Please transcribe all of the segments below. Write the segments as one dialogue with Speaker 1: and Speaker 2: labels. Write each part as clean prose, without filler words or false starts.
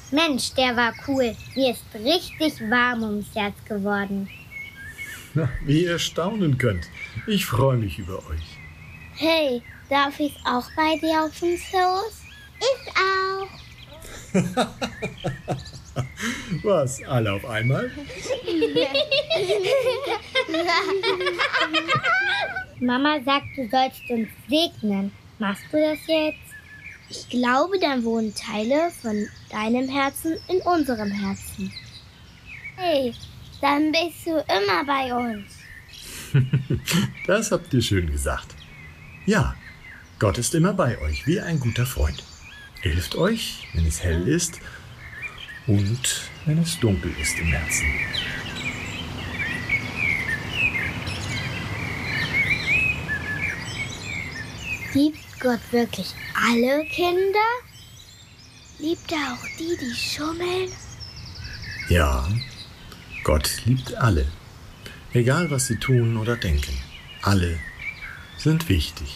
Speaker 1: Mensch, der war cool. Mir ist richtig warm ums Herz geworden.
Speaker 2: Na, wie ihr staunen könnt. Ich freue mich über euch.
Speaker 1: Hey, darf ich auch bei dir auf ins Haus? Ich auch.
Speaker 2: Was, alle auf einmal?
Speaker 1: Mama sagt, du sollst uns segnen. Machst du das jetzt? Ich glaube, dann wohnen Teile von deinem Herzen in unserem Herzen. Hey, dann bist du immer bei uns.
Speaker 2: Das habt ihr schön gesagt. Ja, Gott ist immer bei euch, wie ein guter Freund. Er hilft euch, wenn es hell ist und wenn es dunkel ist im Herzen.
Speaker 1: Liebt Gott wirklich alle Kinder? Liebt er auch die, die schummeln?
Speaker 2: Ja, Gott liebt alle. Egal, was sie tun oder denken. Alle sind wichtig.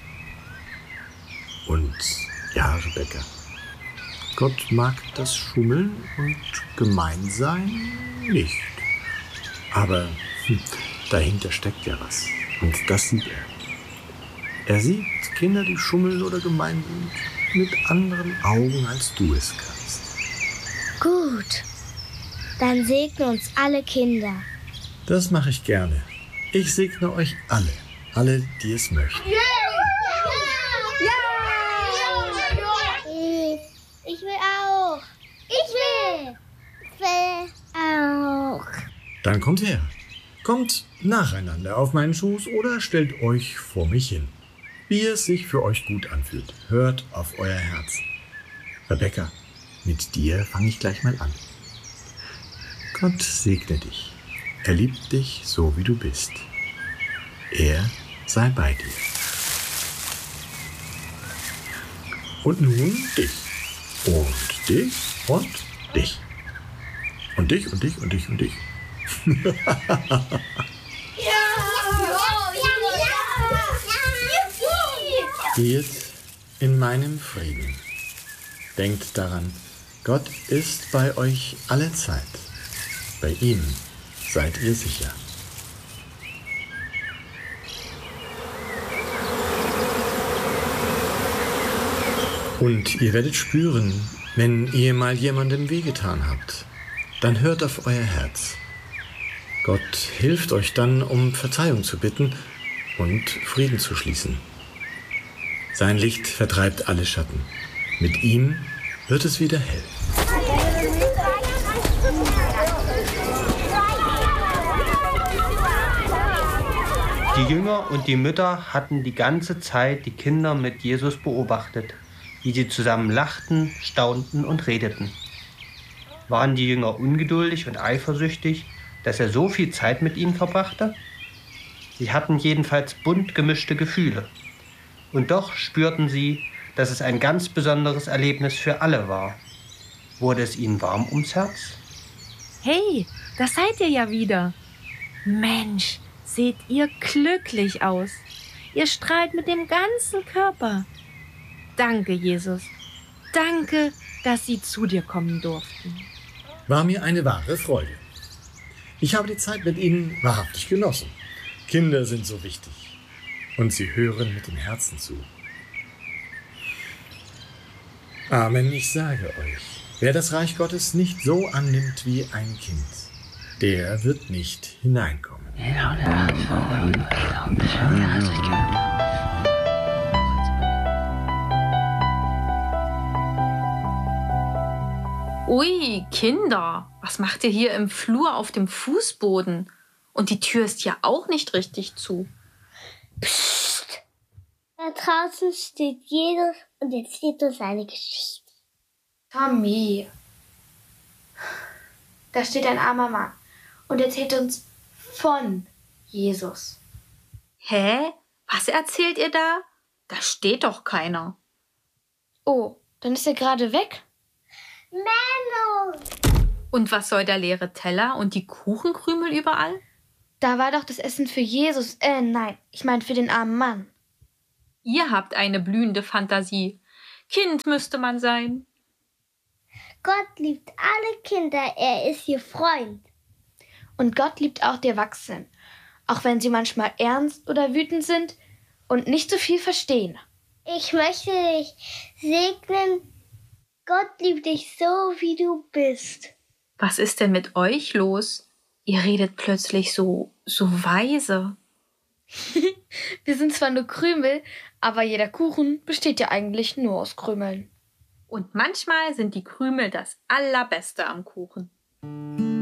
Speaker 2: Und ja, Rebecca, Gott mag das Schummeln und Gemeinsein nicht. Aber dahinter steckt ja was. Und das sieht er. Er sieht Kinder, die schummeln oder gemein sind, mit anderen Augen, als du es kannst.
Speaker 1: Gut, dann segne uns alle Kinder.
Speaker 2: Das mache ich gerne. Ich segne euch alle, die es möchten.
Speaker 1: Ich will auch. Ich will auch.
Speaker 2: Dann kommt her. Kommt nacheinander auf meinen Schoß oder stellt euch vor mich hin. Wie es sich für euch gut anfühlt. Hört auf euer Herz. Rebecca, mit dir fange ich gleich mal an. Gott segne dich. Er liebt dich so, wie du bist. Er sei bei dir. Und nun dich. Und dich und dich. Und dich und dich und dich und dich. Geht in meinem Frieden. Denkt daran, Gott ist bei euch alle Zeit. Bei ihm seid ihr sicher. Und ihr werdet spüren, wenn ihr mal jemandem wehgetan habt, dann hört auf euer Herz. Gott hilft euch dann, um Verzeihung zu bitten und Frieden zu schließen. Sein Licht vertreibt alle Schatten. Mit ihm wird es wieder hell.
Speaker 3: Die Jünger und die Mütter hatten die ganze Zeit die Kinder mit Jesus beobachtet, wie sie zusammen lachten, staunten und redeten. Waren die Jünger ungeduldig und eifersüchtig, dass er so viel Zeit mit ihnen verbrachte? Sie hatten jedenfalls bunt gemischte Gefühle. Und doch spürten sie, dass es ein ganz besonderes Erlebnis für alle war. Wurde es ihnen warm ums Herz?
Speaker 4: Hey, da seid ihr ja wieder. Mensch, seht ihr glücklich aus. Ihr strahlt mit dem ganzen Körper. Danke, Jesus. Danke, dass Sie zu dir kommen durften.
Speaker 2: War mir eine wahre Freude. Ich habe die Zeit mit Ihnen wahrhaftig genossen. Kinder sind so wichtig. Und sie hören mit dem Herzen zu. Amen, ich sage euch, wer das Reich Gottes nicht so annimmt wie ein Kind, der wird nicht hineinkommen.
Speaker 4: Ui, Kinder, was macht ihr hier im Flur auf dem Fußboden? Und die Tür ist ja auch nicht richtig zu.
Speaker 1: Psst. Da draußen steht Jesus und erzählt uns eine Geschichte.
Speaker 5: Tommy, da steht ein armer Mann und erzählt uns von Jesus.
Speaker 4: Hä? Was erzählt ihr da? Da steht doch keiner.
Speaker 5: Oh, dann ist er gerade weg.
Speaker 1: Menno!
Speaker 4: Und was soll der leere Teller und die Kuchenkrümel überall?
Speaker 5: Da war doch das Essen für Jesus. Nein, ich meine für den armen Mann.
Speaker 4: Ihr habt eine blühende Fantasie. Kind müsste man sein.
Speaker 1: Gott liebt alle Kinder, er ist ihr Freund.
Speaker 5: Und Gott liebt auch die Erwachsenen, auch wenn sie manchmal ernst oder wütend sind und nicht so viel verstehen.
Speaker 1: Ich möchte dich segnen. Gott liebt dich so, wie du bist.
Speaker 4: Was ist denn mit euch los? Ihr redet plötzlich so weise.
Speaker 5: Wir sind zwar nur Krümel, aber jeder Kuchen besteht ja eigentlich nur aus Krümeln.
Speaker 4: Und manchmal sind die Krümel das Allerbeste am Kuchen.